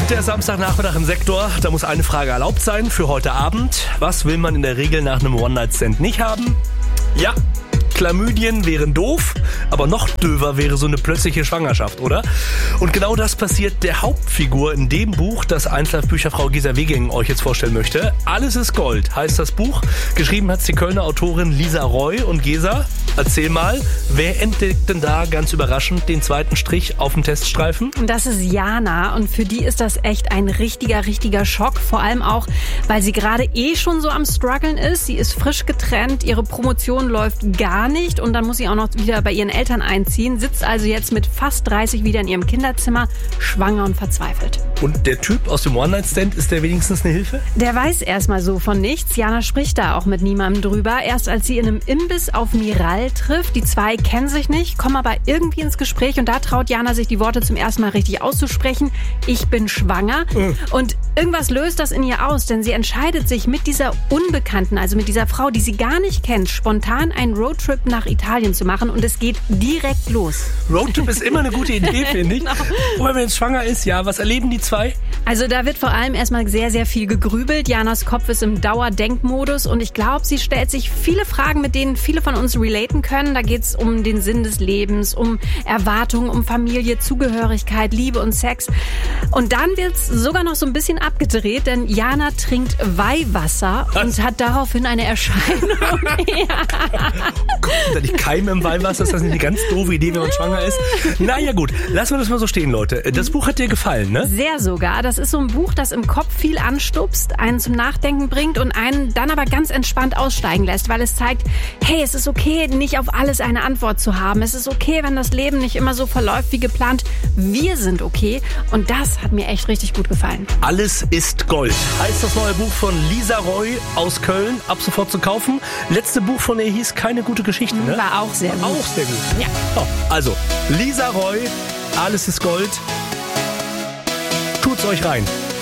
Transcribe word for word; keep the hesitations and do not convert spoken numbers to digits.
Der Samstagnachmittag im Sektor, da muss eine Frage erlaubt sein für heute Abend. Was will man in der Regel nach einem One-Night-Stand nicht haben? Ja, Chlamydien wären doof, aber noch döver wäre so eine plötzliche Schwangerschaft, oder? Und genau das passiert der Hauptfigur in dem Buch, das eins Live Bücherfrau Gesa Weging euch jetzt vorstellen möchte. Alles ist Gold heißt das Buch. Geschrieben hat die Kölner Autorin Lisa Roy. Und Gesa, erzähl mal, wer entdeckt denn da ganz überraschend den zweiten Strich auf dem Teststreifen? Das ist Jana und für die ist das echt ein richtiger, richtiger Schock. Vor allem auch, weil sie gerade eh schon so am Struggeln ist. Sie ist frisch getrennt, ihre Promotion läuft gar nicht und dann muss sie auch noch wieder bei ihren Eltern einziehen, sitzt also jetzt mit fast dreißig wieder in ihrem Kinderzimmer, schwanger und verzweifelt. Und der Typ aus dem One-Night-Stand, ist der wenigstens eine Hilfe? Der weiß erstmal so von nichts. Jana spricht da auch mit niemandem drüber. Erst als sie in einem Imbiss auf Miral trifft, die zwei kennen sich nicht, kommen aber irgendwie ins Gespräch und da traut Jana sich die Worte zum ersten Mal richtig auszusprechen. Ich bin schwanger. Mhm. Und irgendwas löst das in ihr aus, denn sie entscheidet sich mit dieser Unbekannten, also mit dieser Frau, die sie gar nicht kennt, spontan einen Roadtrip nach Italien zu machen und es geht direkt los. Roadtrip ist immer eine gute Idee, finde ich. Genau. Wobei, wenn jetzt schwanger ist, ja, was erleben die zwei? Also da wird vor allem erstmal sehr, sehr viel gegrübelt. Janas Kopf ist im Dauerdenkmodus und ich glaube, sie stellt sich viele Fragen, mit denen viele von uns relaten können. Da geht es um den Sinn des Lebens, um Erwartungen, um Familie, Zugehörigkeit, Liebe und Sex. Und dann wird es sogar noch so ein bisschen abgedreht, denn Jana trinkt Weihwasser was? und hat daraufhin eine Erscheinung. Ja. Kommt da nicht Keime im Weihwasser? Ist das nicht eine ganz doofe Idee, wenn man schwanger ist? Naja gut, lassen wir das mal so stehen, Leute. Das Buch hat dir gefallen, ne? Sehr sogar. Das ist so ein Buch, das im Kopf viel anstupst, einen zum Nachdenken bringt und einen dann aber ganz entspannt aussteigen lässt, weil es zeigt, hey, es ist okay, nicht auf alles eine Antwort zu haben. Es ist okay, wenn das Leben nicht immer so verläuft wie geplant. Wir sind okay und das hat mir echt richtig gut gefallen. Alles ist Gold heißt das neue Buch von Lisa Roy aus Köln, ab sofort zu kaufen. Letzte Buch von ihr hieß Keine gute Geschichte, ne? War auch sehr gut. Auch sehr gut. Ja. Oh, also, Lisa Roy, Alles ist Gold. Tut's euch rein.